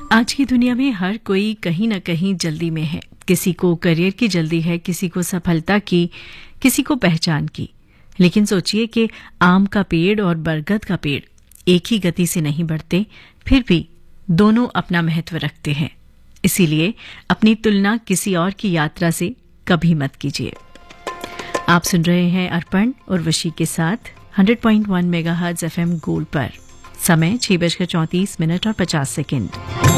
आज की दुनिया में हर कोई कहीं न कहीं जल्दी में है। किसी को करियर की जल्दी है, किसी को सफलता की, किसी को पहचान की। लेकिन सोचिए कि आम का पेड़ और बरगद का पेड़ एक ही गति से नहीं बढ़ते, फिर भी दोनों अपना महत्व रखते हैं। इसीलिए अपनी तुलना किसी और की यात्रा से कभी मत कीजिए। आप सुन रहे हैं अर्पण उर्वशी के साथ 100.1 मेगाहर्ट्ज एफएम गोल्ड पर। समय 6:34 और 50 सेकंड।